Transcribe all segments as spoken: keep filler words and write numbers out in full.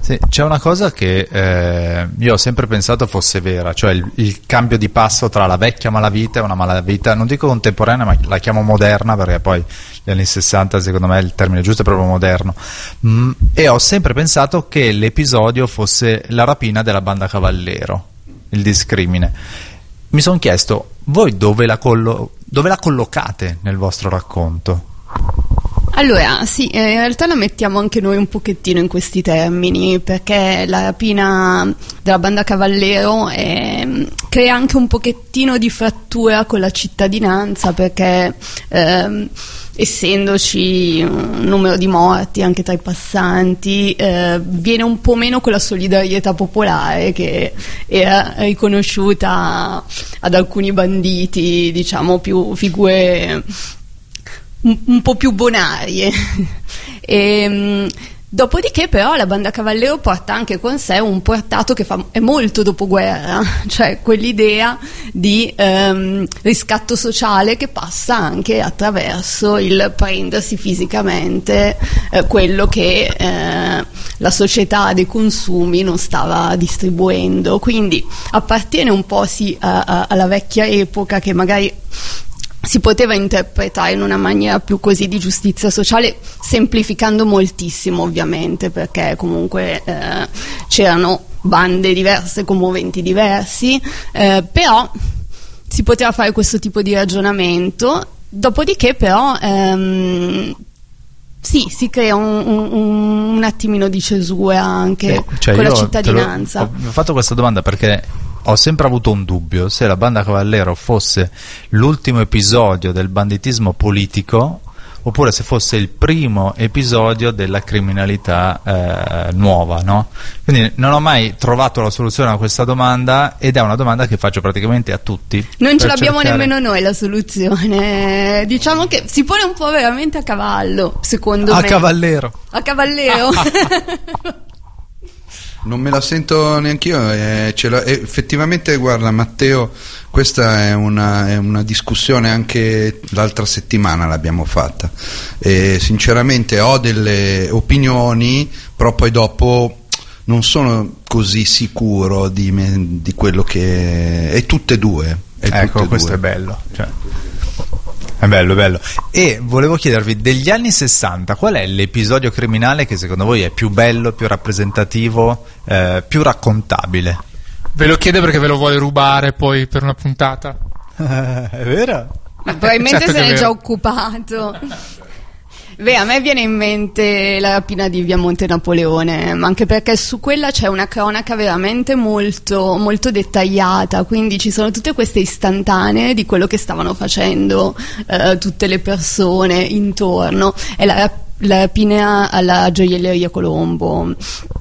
Sì, c'è una cosa che eh, io ho sempre pensato fosse vera, cioè il, il cambio di passo tra la vecchia malavita e una malavita, non dico contemporanea, ma la chiamo moderna, perché poi gli anni sessanta secondo me il termine giusto è proprio moderno. Mm, e ho sempre pensato che l'episodio fosse la rapina della banda Cavallero, il discrimine. Mi sono chiesto, voi dove la, collo- dove la collocate nel vostro racconto? Allora, sì, eh, in realtà la mettiamo anche noi un pochettino in questi termini, perché la rapina della banda Cavallero eh, crea anche un pochettino di frattura con la cittadinanza, perché eh, essendoci un numero di morti anche tra i passanti, eh, viene un po' meno quella solidarietà popolare che era riconosciuta ad alcuni banditi, diciamo più figure un, un po' più bonarie. e, Dopodiché però la banda Cavallero porta anche con sé un portato che fa, è molto dopoguerra, cioè quell'idea di ehm, riscatto sociale che passa anche attraverso il prendersi fisicamente eh, quello che eh, la società dei consumi non stava distribuendo. Quindi appartiene un po' sì a, a, alla vecchia epoca, che magari si poteva interpretare in una maniera più così di giustizia sociale, semplificando moltissimo ovviamente, perché comunque eh, c'erano bande diverse con moventi diversi, eh, però si poteva fare questo tipo di ragionamento. Dopodiché però ehm, sì, si crea un, un, un attimino di cesura anche eh, cioè con la io cittadinanza. Te lo, ho fatto questa domanda perché ho sempre avuto un dubbio se la banda Cavallero fosse l'ultimo episodio del banditismo politico oppure se fosse il primo episodio della criminalità eh, nuova, no? Quindi non ho mai trovato la soluzione a questa domanda, ed è una domanda che faccio praticamente a tutti. Non ce l'abbiamo cercare... nemmeno noi la soluzione. Diciamo che si pone un po' veramente a cavallo, secondo a me. Cavallero. A Cavallero. Non me la sento neanch'io, eh, ce la, eh, effettivamente guarda Matteo, questa è una, è una discussione, anche l'altra settimana l'abbiamo fatta, e sinceramente ho delle opinioni, però poi dopo non sono così sicuro di, me, di quello che è, tutte e due. È ecco, tutte questo due. è bello, cioè. È bello, bello. E volevo chiedervi, degli anni sessanta, qual è l'episodio criminale che secondo voi è più bello, più rappresentativo, eh, più raccontabile? Ve lo chiede perché ve lo vuole rubare poi per una puntata. È vero? Probabilmente Certo se che è n'è vero. già occupato. Beh, a me viene in mente la rapina di Via Monte Napoleone, ma anche perché su quella c'è una cronaca veramente molto, molto dettagliata, quindi ci sono tutte queste istantanee di quello che stavano facendo eh, tutte le persone intorno. È la, rap- la rapina alla gioielleria Colombo,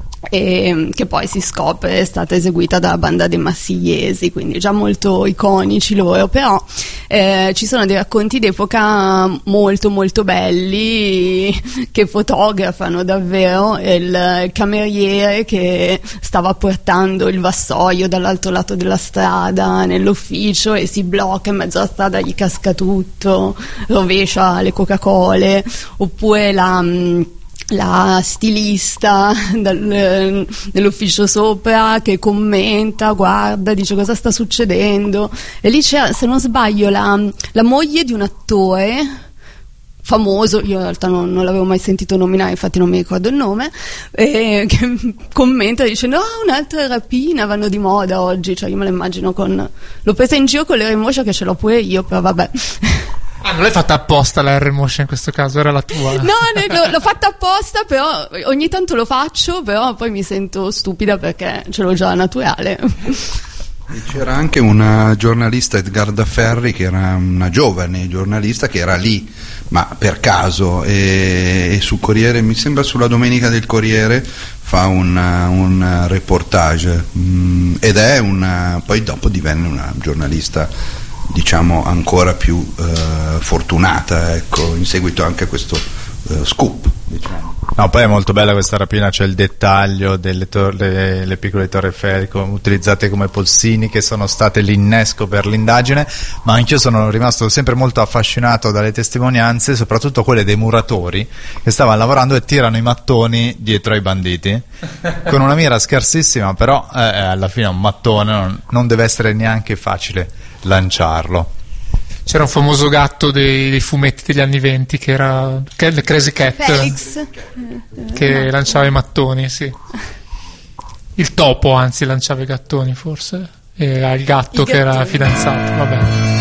e che poi si scopre è stata eseguita dalla banda dei Marsigliesi, quindi già molto iconici loro. Però eh, ci sono dei racconti d'epoca molto molto belli che fotografano davvero il, il cameriere che stava portando il vassoio dall'altro lato della strada nell'ufficio e si blocca in mezzo alla strada, gli casca tutto, rovescia le Coca-Cola, oppure la la stilista dal, nell'ufficio sopra che commenta, guarda, dice cosa sta succedendo, e lì c'è, se non sbaglio, la, la moglie di un attore famoso, io in realtà non, non l'avevo mai sentito nominare, infatti non mi ricordo il nome, eh, che commenta dicendo no, un'altra rapina, vanno di moda oggi, cioè io me la immagino con, l'ho presa in giro con l'R Motion, che ce l'ho pure io, però vabbè. Ah, non l'hai fatta apposta la R Motion in questo caso, era la tua. No, ne- l'ho, l'ho fatta apposta, però ogni tanto lo faccio, però poi mi sento stupida perché ce l'ho già naturale. E c'era anche una giornalista, Edgarda Ferri, che era una giovane giornalista che era lì, ma per caso, e, e sul Corriere, mi sembra sulla Domenica del Corriere, fa un, un reportage, mh, ed è una, poi dopo divenne una giornalista, diciamo, ancora più eh, fortunata, ecco, in seguito anche a questo eh, scoop. diciamo. No, poi è molto bella questa rapina, c'è il dettaglio delle tor- le, le piccole torri Eiffel co- utilizzate come polsini, che sono state l'innesco per l'indagine, ma anch'io sono rimasto sempre molto affascinato dalle testimonianze, soprattutto quelle dei muratori che stavano lavorando e tirano i mattoni dietro ai banditi con una mira scarsissima, però eh, alla fine un mattone non, non deve essere neanche facile lanciarlo. C'era un famoso gatto dei, dei fumetti degli anni venti che era che è il Crazy Cat, Felix, che no. lanciava i mattoni, sì. Il topo, anzi, lanciava i gattoni forse, e il gatto I che era gattoni. fidanzato, vabbè.